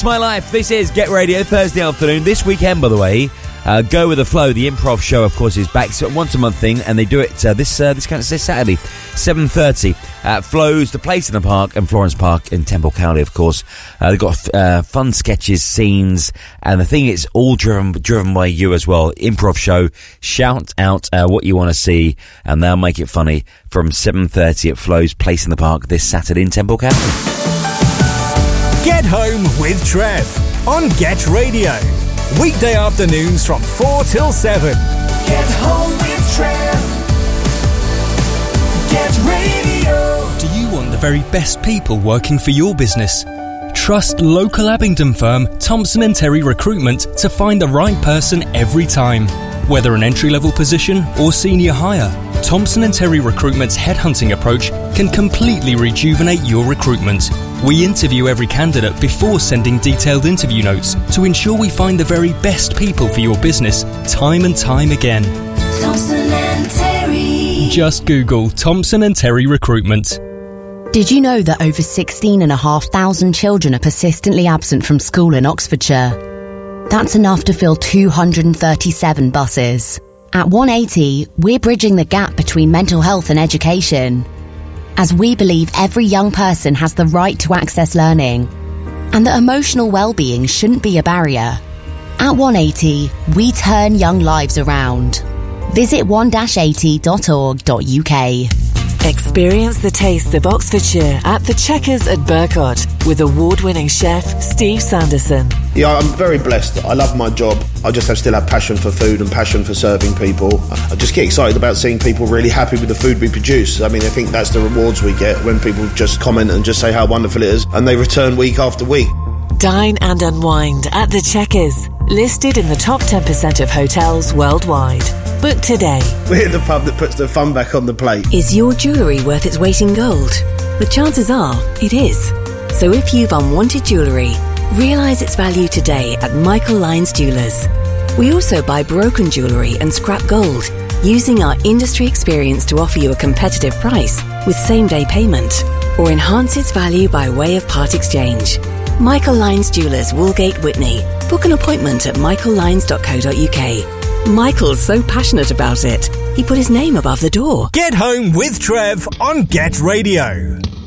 My life. This is Get Radio Thursday afternoon. This weekend, by the way, Go With The Flow, the improv show, of course, is back. It's a once a month thing, and they do it this Saturday, 7:30 at Flo's, the place in the park, and Florence Park in Temple County, of course. They've got fun sketches, scenes, and the thing is all driven by you as well. Improv show. Shout out what you want to see, and they'll make it funny from 7:30 at Flo's place in the park this Saturday in Temple County. Get Home with Trev on Get Radio. Weekday afternoons from 4 till 7. Get Home with Trev. Get Radio. Do you want the very best people working for your business? Trust local Abingdon firm Thompson & Terry Recruitment to find the right person every time. Whether an entry-level position or senior hire, Thompson & Terry Recruitment's headhunting approach can completely rejuvenate your recruitment. We interview every candidate before sending detailed interview notes to ensure we find the very best people for your business time and time again. Thompson & Terry. Just Google Thompson & Terry Recruitment. Did you know that over 16,500 children are persistently absent from school in Oxfordshire? That's enough to fill 237 buses. At 180, we're bridging the gap between mental health and education, as we believe every young person has the right to access learning, and that emotional well-being shouldn't be a barrier. At 180, we turn young lives around. Visit 1-80.org.uk. Experience the taste of Oxfordshire at the Checkers at Burcott with award-winning chef Steve Sanderson. Yeah, I'm very blessed. I love my job. I just still have passion for food and passion for serving people. I just get excited about seeing people really happy with the food we produce. I mean, I think that's the rewards we get when people just comment and just say how wonderful it is, and they return week after week. Dine and unwind at the Checkers, listed in the top 10% of hotels worldwide. Book today. We're the pub that puts the fun back on the plate. Is your jewellery worth its weight in gold? The chances are it is. So if you've unwanted jewellery, realise its value today at Michael Lyons Jewellers. We also buy broken jewellery and scrap gold, using our industry experience to offer you a competitive price with same-day payment, or enhance its value by way of part exchange. Michael Lyons Jewellers, Woolgate, Whitney. Book an appointment at michaellyons.co.uk. Michael's so passionate about it, he put his name above the door. Get Home with Trev on Get Radio.